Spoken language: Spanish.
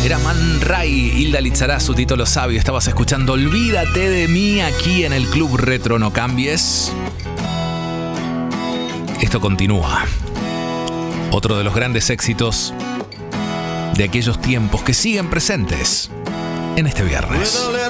Era Man Ray, Hilda Lizarazu, Tito Lo Sabio. Estabas escuchando Olvídate de mí aquí en el Club Retro. No cambies. Esto continúa. Otro de los grandes éxitos de aquellos tiempos que siguen presentes en este viernes.